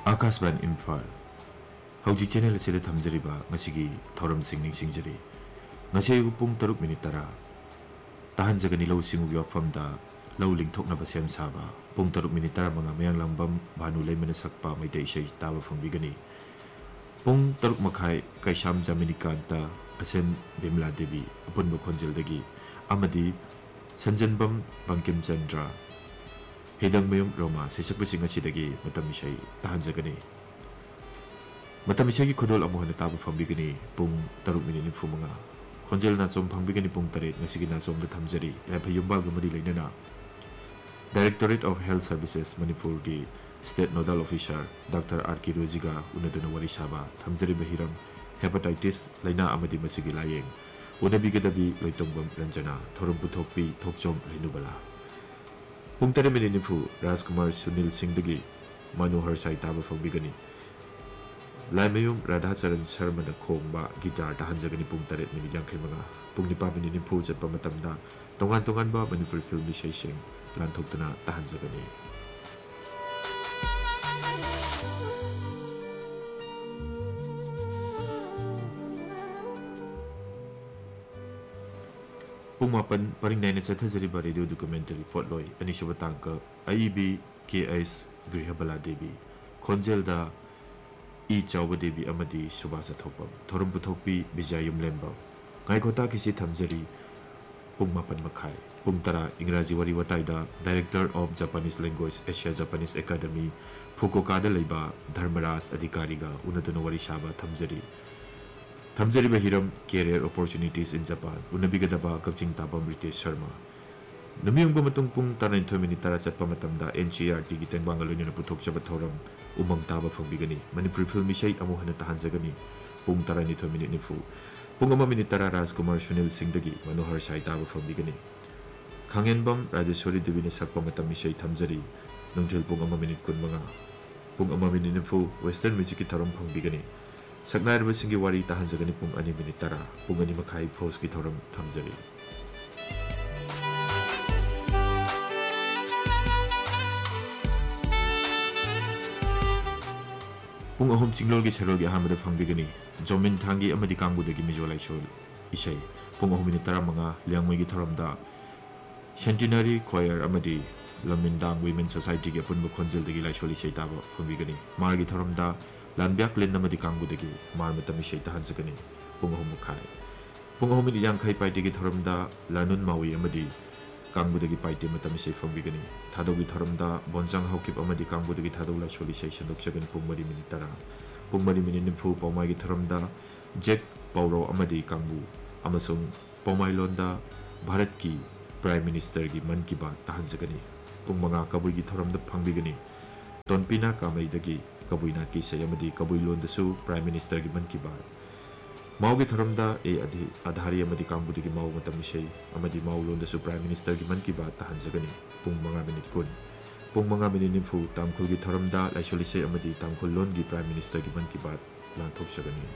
Akashvani Imphal हौजिक channel असिदा थमजरिबा ngasiगी thoram singning singjari ngasigu pung 7:10 tahanjagani lau singu yakfamda lau lingthokna ba sem saba pung 7:10 manga mayang lambam banu leimana sakpa maidai sei taba phongbigani pung 7:30 kaisam jamini kanta asen bimla devi apunba khonjeldagi amadi sanjanbam bangkim chandra hedang mayum roma sesakbasi ngasidagi matamisai tahanjagani Matamisagi khodol amuhana taba phambigani pung 7:40 khonjel na som phangbigani pung 8 ngasigi na som da thamjari laipa yumbal gamari leinana Directorate of Health Services Manipur gi State Nodal Officer Dr. R.K. Rojiga unadana wari saba thamjari bahiram hepatitis laina amadi masigi layeng unabigadabi loitongbam ranjana thorum puthokpi thokjom rinubala pung 7:40 Rajkumar Sunil Singh dagi Manohar Sai taba phambigani Laimayum Radhacharan Sharma na khongba guitar tahanjagani pung 8:50 pung 9:40 chatpa matamda tongan ba Manipur film session lanthokna tahanjagani pung 8 paringnai na chathajariba radio documentary fotloi anishubatangka IEB KS Grihabala Devi Khonjelda I Chauba Devi Amadi Subhasa Thopam Thorum Puthokpi Bijayum Lembam Ngai Kota Kisi Thamjari Pung 8:30 Pung 10 Ingraji Wari Wataida Director of Japanese Language Asia Japanese Academy Fukuoka da Leiba Dharmaras Adhikariga Unadana Wari Shaba Thamjari Bahiram Career Opportunities in Japan Unabigadaba Kakching Tabam Ritesh Sharma Namiyong Bumatung Pung 9:30 chatpa matamda NCERT gi Tengbangaloni na puthok chaba thoram umang taba phongbigani Manipur film misai amuhana tahanjagani pung 9:30 pung 1:10 Rajkumar Sunil Singh dagi Manohar Sai taba phongbigani Khangenbam Rajeshwari Devi na sakpa matam misai thamjari nungthil pung 1:15 pung 1:40 Western Music ki thoram phongbigani saknairba singi wari tahanjagani pung 2:10 pung 2:30 Pose ki thoram thamjari Pung ahom chinglol gi serol gi hamada phangbigani Jomin Thangi amadi Kangbudagi Mijolai Shol isai pung 9:10 liangmai gi thoramda Centenary Choir amadi Lamindang Women Society gi punba khonjeldagi laishol isai taba phangbigani margi thoramda Lanbyak Len amadi Kangbudagi marmata misai tahanjagani pung 9:30 pung 9:50 paitigi thoramda Lanun Mawi amadi Kangbudagi paite matamisai phangbigani Thadoggi thoramda Bonjang Haukip amadi Kangbudagi thadogla choli sei sandokchagani pung 8:10 pung 8:40 Paumai gi thoramda Jack Pauro amadi Kangbu amasung Paumai londa Bharat ki Prime Minister gi Man ki Baat tahanjagani pung 9 kabui gi thoramda phangbigani Tonpina Kamai dagi Kabuina ki sei amadi Kabui londa su Prime Minister gi Man ki Baat Maugi thoramda adhari amadi Kangbudagi mau matamisai amadi mau londa su Prime Minister gi Man ki Baat tahanjagani pung 9:10 pung 9:40 tamkhul gi thoramda laisholisei amadi tamkhul lon gi Prime Minister gi Man ki Baat lanthokchagani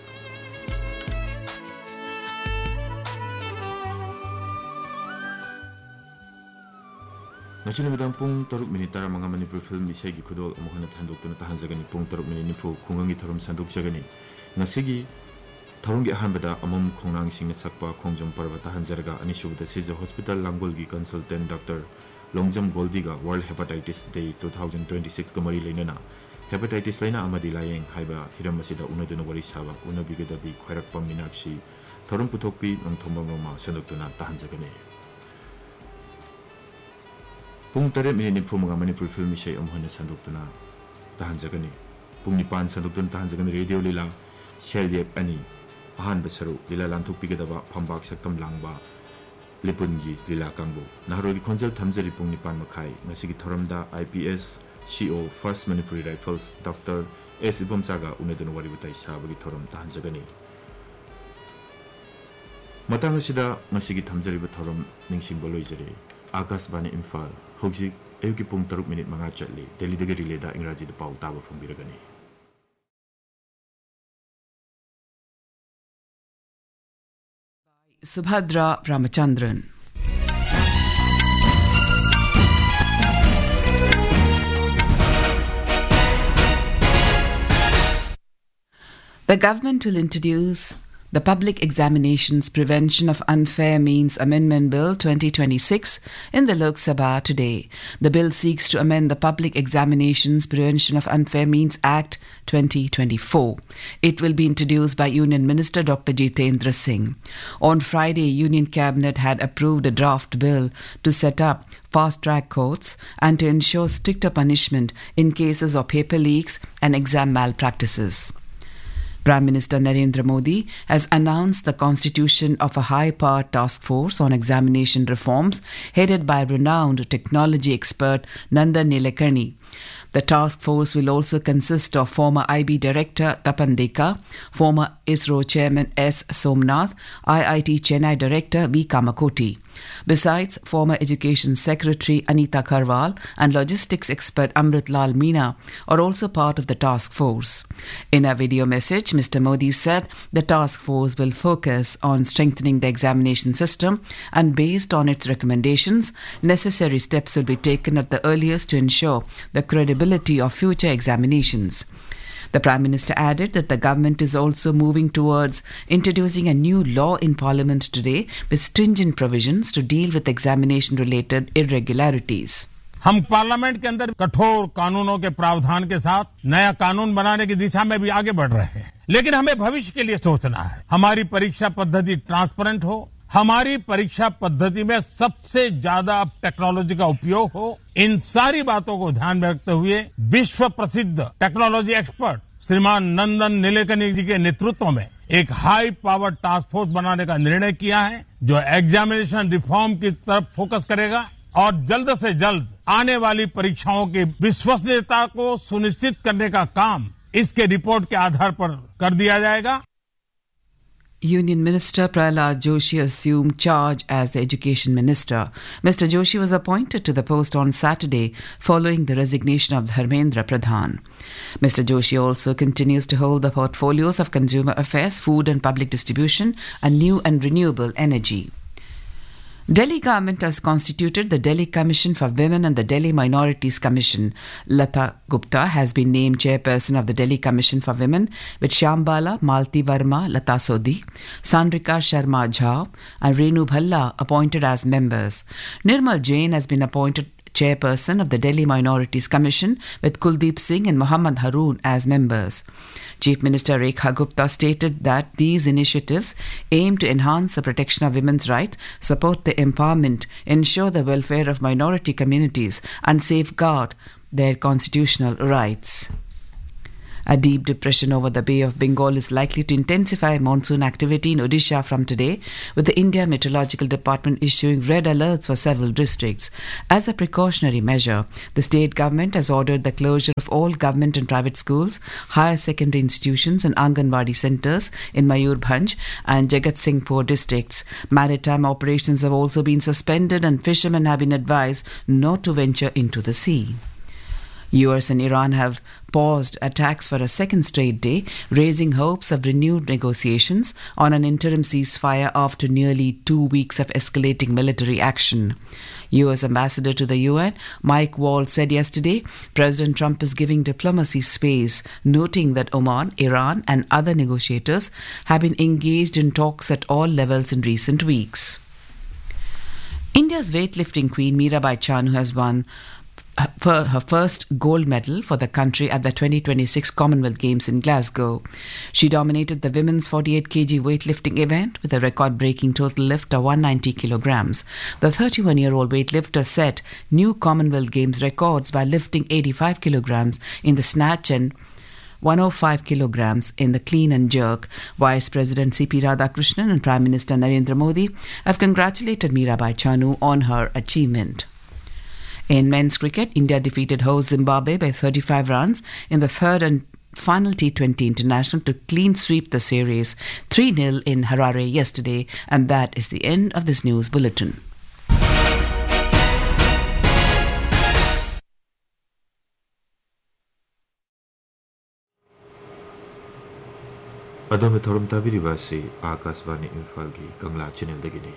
Nachini midang pung 7:10 Manipur film isai gi khudol amuhana thandokna tahanjagani pung 7:40 khungangi thoram sandokchagani ngasigi Tharungi ahanbada amum khongnang singna sakpa khongjam parva tahanjarga anisubda Sija Hospital Langol gi consultant Dr. Longjam Goldiga World Hepatitis Day 2026 gamari leinana hepatitis laina amadi layeng haiba hiram asida unaduna wari saba unabigadabi khairakpam minakshi thorum puthokpi nongthombam roma sandoktuna tahanjagani pung 8:40 Manipur film isai amhana sandoktuna tahanjagani pung 9 sandoktuna tahanjagani radio lila Sheldep ani ahan basaru lila lanthuk pigadaba phambak saktam langba Lipungi lila Kangbu Naharogi Khonjel Thamjari pung 9:30 ngasigi thoramda IPS CO First Manipuri Rifles Dr. S. Ibomchaga unaduna wari butai sabagi thoram tahanjagani matang asida ngasigi thamjariba thoram ningsingba loijare Akashvani Imphal hojik ayuki pung 7:05 chatli Delhi dagi relay da Ingraji da pau taba phongbiragani Subhadra Ramachandran The government will introduce the Public Examinations Prevention of Unfair Means Amendment Bill 2026 in the Lok Sabha today. The bill seeks to amend the Public Examinations Prevention of Unfair Means Act 2024. It will be introduced by Union Minister Dr. Jitendra Singh. On Friday, Union Cabinet had approved a draft bill to set up fast-track courts and to ensure stricter punishment in cases of paper leaks and exam malpractices. Prime Minister Narendra Modi has announced the constitution of a high-powered task force on examination reforms headed by renowned technology expert Nandan Nilekani. The task force will also consist of former IB Director Tapan Deka, former ISRO Chairman S. Somnath, IIT Chennai Director V. Kamakoti. Besides, former Education Secretary Anita Karwal and logistics expert Amrit Lal Meena are also part of the task force. In a video message, Mr. Modi said the task force will focus on strengthening the examination system, and based on its recommendations, necessary steps will be taken at the earliest to ensure the credibility of future examinations. The Prime Minister added that the government is also moving towards introducing a new law in Parliament today with stringent provisions to deal with examination-related irregularities. हम parliament के अंदर कठोर कानूनों के प्रावधान के साथ नया कानून बनाने की दिशा में भी आगे बढ़ रहे हैं, लेकिन हमें भविष्य के लिए सोचना है। हमारी परीक्षा पद्धति ट्रांसपेरेंट हो, हमारी परीक्षा पद्धति में सबसे ज्यादा टेक्नोलॉजी का उपयोग हो, इन सारी बातों को ध्यान में रखते हुए विश्व प्रसिद्ध टेक्नोलॉजी एक्सपर्ट श्रीमान नंदन नीलेकनी जी के नेतृत्व में एक हाई पावर टास्क फोर्स बनाने का निर्णय किया है, जो एग्जामिनेशन रिफॉर्म की तरफ फोकस करेगा और जल्द से जल्द आने वाली परीक्षाओं की विश्वसनीयता को सुनिश्चित करने का काम इसके रिपोर्ट के आधार पर कर दिया जाएगा। Union Minister Prahlad Joshi assumed charge as the Education Minister. Mr. Joshi was appointed to the post on Saturday following the resignation of Dharmendra Pradhan. Mr. Joshi also continues to hold the portfolios of Consumer Affairs, Food and Public Distribution and New and Renewable Energy. Delhi government has constituted the Delhi Commission for Women and the Delhi Minorities Commission. Lata Gupta has been named chairperson of the Delhi Commission for Women, with Shyambala Malti Verma Lata Sodhi, Sandrika Sharma Jha and Renu Bhalla appointed as members. Nirmal Jain has been appointed chairperson of the Delhi Minorities Commission, with Kuldeep Singh and Mohammad Haroon as members. Chief Minister Rekha Gupta stated that these initiatives aim to enhance the protection of women's rights, support the empowerment, ensure the welfare of minority communities, and safeguard their constitutional rights. A deep depression over the Bay of Bengal is likely to intensify monsoon activity in Odisha from today, with the India Meteorological Department issuing red alerts for several districts. As a precautionary measure, the state government has ordered the closure of all government and private schools, higher secondary institutions and Anganwadi centres in Mayurbhanj and Jagat Singhpur districts. Maritime operations have also been suspended and fishermen have been advised not to venture into the sea. US and Iran have paused attacks for a second straight day, raising hopes of renewed negotiations on an interim ceasefire after nearly 2 weeks of escalating military action. US Ambassador to the UN, Mike Wall, said yesterday President Trump is giving diplomacy space, noting that Oman, Iran and other negotiators have been engaged in talks at all levels in recent weeks. India's weightlifting queen Mirabai Chanu has won her first gold medal for the country at the 2026 Commonwealth Games in Glasgow. She dominated the women's 48 kg weightlifting event with a record-breaking total lift of 190 kilograms. The 31-year-old weightlifter set new Commonwealth Games records by lifting 85 kilograms in the snatch and 105 kilograms in the clean and jerk. Vice President C.P. Radhakrishnan and Prime Minister Narendra Modi have congratulated Mirabai Chanu on her achievement. In men's cricket, India defeated host Zimbabwe by 35 runs in the third and final T20 international to clean sweep the series 3-0 in Harare yesterday. And that is the end of this news bulletin. Adame thorum tabiriba se Akashvani Imphal gi Kangla channel dagini.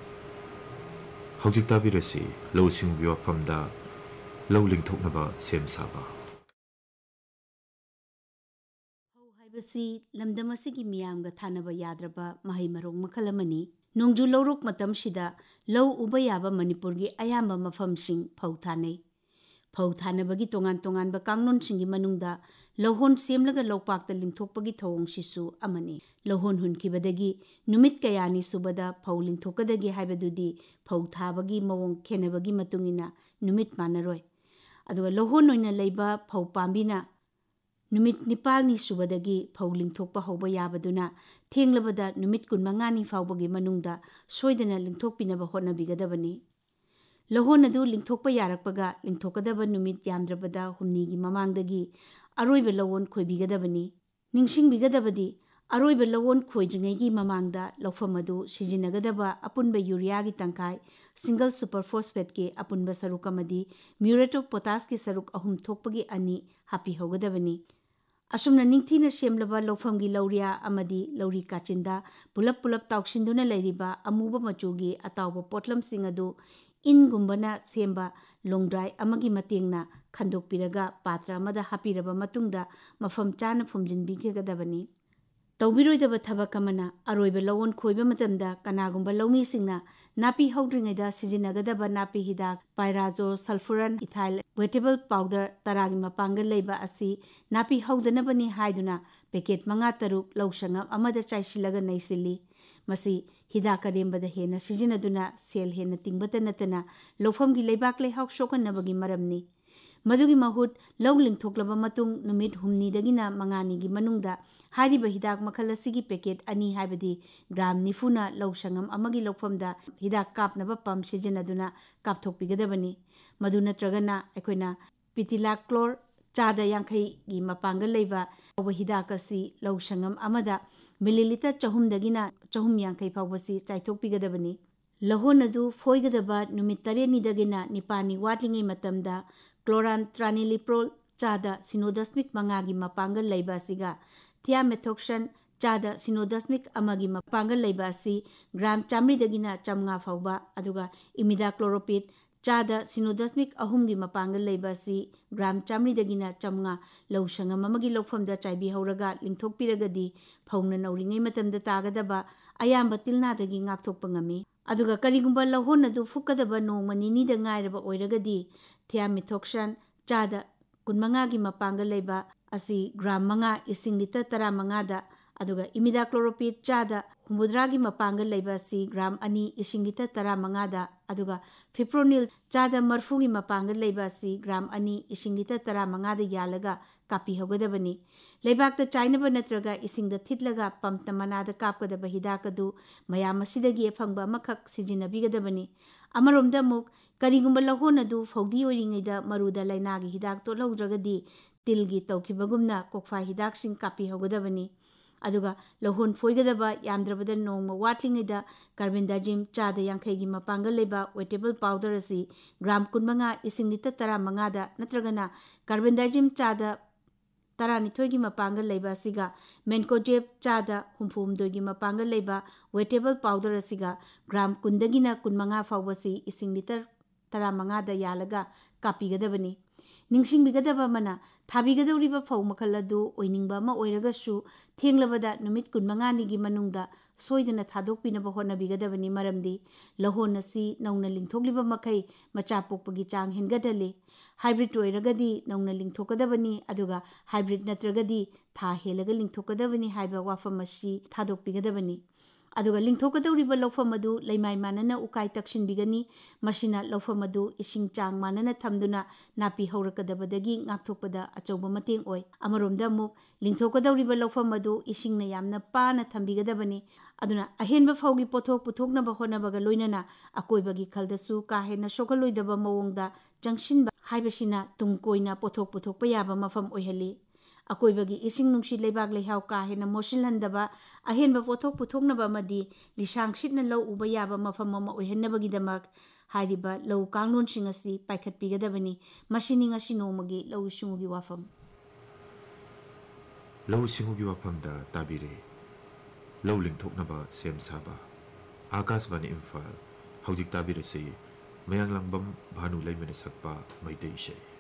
Hojik tabirasi lo sing biwa phamda lo ling thoknaba sem saba. ꯍꯥꯏꯕꯁꯤ ꯂꯝꯗꯝ ꯑꯁꯤꯒꯤ ꯃꯤꯌꯥꯝꯒ ꯊꯥꯅꯕ ꯌꯥꯗ꯭ꯔꯕ ꯃꯍꯩ ꯃꯔꯣꯡ ꯃꯈꯜ ꯑꯃꯅꯤ꯫ ꯅꯣꯡꯖꯨ ꯂꯧꯔꯣꯛ ꯃꯇꯝꯁꯤꯗ ꯂꯧ ꯎꯕ ꯌꯥꯕ ꯃꯅꯤꯄꯨꯔꯒꯤ ꯑꯌꯥꯝꯕ ꯃꯐꯝꯁꯤꯡ ꯐꯧ ꯊꯥꯅꯩ꯫ ꯐꯧ ꯊꯥꯅꯕꯒꯤ ꯇꯣꯉꯥꯟ ꯇꯣꯉꯥꯟꯕ ꯀꯥꯡꯂꯣꯟꯁꯤꯡꯒꯤ ꯃꯅꯨꯡꯗ ꯂꯧꯍꯣꯟ ꯁꯦꯝꯂꯒ ꯂꯧꯄꯥꯛꯇ ꯂꯤꯡꯊꯣꯛꯄꯒꯤ ꯊꯧꯑꯣꯡꯁꯤꯁꯨ ꯑꯃꯅꯤ꯫ ꯂꯧꯍꯣꯟ ꯍꯨꯟꯈꯤꯕꯗꯒꯤ ꯅꯨꯃꯤꯠ ꯀꯌꯥꯅꯤ ꯁꯨꯕꯗ ꯐꯧ ꯂꯤꯡꯊꯣꯛꯀꯗꯒꯦ ꯍꯥꯏꯕꯗꯨꯗꯤ ꯐꯧ ꯊꯥꯕꯒꯤ ꯃꯑꯣꯡ ꯈꯦꯟꯅꯕꯒꯤ ꯃꯇꯨꯡꯏꯟꯅ ꯅꯨꯃꯤꯠ ꯃꯥꯟꯅꯔꯣꯏ꯫ ꯑꯗꯨꯒ ꯂꯧꯍꯣꯟ ꯑꯣꯏꯅ ꯂꯩꯕ ꯐꯧ ꯄꯥꯝꯕꯤꯅ ꯅꯨꯃꯤꯠ 9ꯅꯤ ꯁꯨꯕꯗꯒꯤ ꯐꯧ ꯂꯤꯡꯊꯣꯛꯄ ꯍꯧꯕ ꯌꯥꯕꯗꯨꯅ ꯊꯦꯡꯂꯕꯗ ꯅꯨꯃꯤꯠ 25ꯅꯤ ꯐꯥꯎꯕꯒꯤ ꯃꯅꯨꯡꯗ ꯁꯣꯏꯗꯅ ꯂꯤꯡꯊꯣꯛꯄꯤꯅꯕ ꯍꯣꯠꯅꯕꯤꯒꯗꯕꯅꯤ꯫ ꯂꯧꯍꯣꯟ ꯑꯗꯨ ꯂꯤꯡꯊꯣꯛꯄ ꯌꯥꯔꯛꯄꯒ ꯂꯤꯡꯊꯣꯛꯀꯗꯕ ꯅꯨꯃꯤꯠ ꯌꯥꯝꯗ꯭ꯔꯕꯗ 8ꯅꯤꯒꯤ ꯃꯃꯥꯡꯗꯒꯤ ꯑꯔꯣꯏꯕ ꯂꯧꯍꯣꯟ ꯈꯣꯏꯕꯤꯒꯗꯕꯅꯤ꯫ ꯅꯤꯡꯁꯤꯡꯕꯤꯒꯗꯕꯗꯤ ꯑꯔꯣꯏꯕ ꯂꯧꯍꯣꯟ ꯈꯣꯏꯗ꯭ꯔꯤꯉꯩꯒꯤ ꯃꯃꯥꯡꯗ ꯂꯧꯐꯝ ꯑꯗꯨ ꯁꯤꯖꯤꯟꯅꯒꯗꯕ ꯑꯄꯨꯟꯕ ꯌꯨꯔꯤꯌꯥꯒꯤ ꯇꯪꯈꯥꯏ, ꯁꯤꯡꯒꯜ ꯁꯨꯄꯔ ꯐꯣꯁꯐꯦꯠꯀꯤ ꯑꯄꯨꯟꯕ ꯁꯔꯨꯛ ꯑꯃꯗꯤ म्यूरेट ऑफ पोटास की सरुक 2 थोकपगी 2 हापीहौगदबनी। असुमना निंगथीना सेमलबा लौफमगी लौरिया अमदी लौरी काचिंदा पुलप पुलप ताउसिंदुना लैरिबा अमूबा मचूगी अताउबा पोटलमसिंग अदु इनगुंबना सेमबा लोंग्ड्राई अमगी मतेंगना खंदोकपिरगा पात्र अमदा हापीरबा मतुंगदा मफम चाना फुमजिनबिगदबनी। तौबिरोइदबा थबक अमना अरोइबा लौवन खोइबा मतमदा कनागुंबा लौमीसिंगना नापी हौद्रिङैदा सिजिनगदबा नापी हिदाक पाइराजो सल्फुरन इथाइल वेटेबल पाउडर 10 मपांगल लैबा असि नापी हौदनबनी हाइदुना पैकेट 5-6 लौसंगम अमदा चाइसिलगा नैसिली। मसी हिदाक अरेंबदा हेना सिजिनदुना सेल हेना तिंगबता नतना लौफमगी लैबाक लैहाउ सोकनबगी मरमनी। मधुगी महुत लौ लिंगथोकलबा मतुंग नुमित 8 5 मनुंगदा हारिबा हिदाक मखल असिगी पैकेट 2 हाइबदी ग्राम 90 लौ संगम अमगी लौफमदा हिदाक कापनबा पम सिजिनदुना कापथोकपिगदबनी। मधु नत्रगना अखोइना पितिला क्लोर चादा 50 गी मपांगल लैबा हिदाक असि लौ संगम अमदा मिलीलीटर 400 दगिना 450 फाउबसी चाइथोकपिगदबनी। लहोन अदु फोइगदबा नुमित 9 दगिना 9 वाटलिंगै मतमदा क्लोरान ट्रानिलिप्रोल चादा 0.5 गी मपांगल लैबा असिगा थियामेथोक्सन चादा 0.1 गी मपांगल लैबा असि ग्राम 100 दगिना 150 फाउबा अदुगा इमिडाक्लोरोपिड चादा 0.3 गी मपांगल लैबा असि ग्राम 100 दगिना 150 लौसंगम अमगी लौफमदा चाइबी हौरगा लिंथोकपिरगदी फौना नौरिङै मतमदा तागदबा अयाम्बा तिलनादगी ngaktokpa ngami। अदुगा करिगुंबा लहोन अदु फुकदबा नोंमा 2 दा ngairaba ओइरगदी थियामिथोक्सन चादा 15 गी मपांगल लैबा असि ग्राम 5 इसिंग लीटर 15 दा अदुगा इमिडाक्लोरोपिड चादा 50 गी मपांगल लैबा असि ग्राम 2 इसिंग लीटर 15 दा अदुगा फिप्रोनिल चादा 40 गी मपांगल लैबा असि ग्राम 2 इसिंग लीटर 15 दा यालगा कापी हौगदबनी। लैबाकता चाइनबा नत्रगा इसिंगदा थिटलगा पंपता मनादा कापगदबा हिदाकदु मयाम असिदगी एफंगबा मखक सिजिनबिगदबनी। अमरोमदा मुक करिगुंबा लहोन अदु फौदी ओइरिङैदा मरुदा लैनागी हिदाक तोलौद्रगदी तिलगी तौखिबगुमना कोकफा हिदाकसिंग कापी हौगदबनी। अदुगा लहोन फोइगदबा यामद्रबदा नोंमा वाटलिङैदा कार्बेंडाजिम चादा 50 गी मपांगल लैबा वेटेबल पाउडर असि ग्राम 15 इसिंग लीटर 15 दा नत्रगना कार्बेंडाजिम चादा 12 गी मपांगल लैबा असिगा मेनकोजेब चादा 62 गी मपांगल लैबा वेटेबल पाउडर असिगा ग्राम 10 दगिना 15 फाउबसी इसिंग लीटर 15 दा यालगा कापीगदबनी। निंगसिंगबिगदबा मना थाबिगदौरिबा फौ मखल अदु ओइनिंगबा मा ओइरगसु थेंगलबदा नुमित 15 गी मनुंगदा सोइदना थादोकपिनबा होनबिगदबनी। मरमदी लहोन असि नौना लिंथोकलिबा मखै मचा पोकपगी चांग हेनगदले। हाइब्रिड ओइरगदी नौना लिंथोकदबनी अदुगा हाइब्रिड नत्रगदी था हेलगा लिंथोकदबनी हाइबा वाफम असि थादोकपिगदबनी। अदुगा लिंथोकदौरिबा लौफम अदु लैमाइ मानना उकाइ तक्सिनबिगनी। मसिना लौफम अदु इसिंग चांग मानना थमदुना नापी हौरकदबदगी ngaktokpada अचौबा मतेंग ओइ। अमरोमदा मुक लिंथोकदौरिबा लौफम अदु इसिंगना यामना पाना थमबिगदबनी। अदुना अहेनबा फौगी पोथोक पुथोकनबा होनबगा लोइनना अकोइबगी खलदसु काहेना सोगलोइदबा मवोंगदा चंगसिनबा हाइबसिना तुंगकोइना पोथोक पुथोकपा याबा मफम ओइहली। अकोइबगी इसिंग नुंगसी लैबाक लैहाउ काहेना मोसिलहंदबा अहेनबा पोथोक पुथोकनबा मदी लिसांगसिटना लौ उबा याबा मफम अमा ओइहन्नबगीदमक हाइरिबा लौ कांगलोनसिंग असि पाइखटपिगदबनी। मसिनी ngasi नोमगी लौ सिंगुगी वाफम। लौ सिंगुगी वाफमदा ताबिरे लौ लिंथोकनबा सेम साबा आकाशवाणी इम्फाल हौजिक ताबिरे से मयांगलांगबम भानु लैमने सकपा मैतै इशै।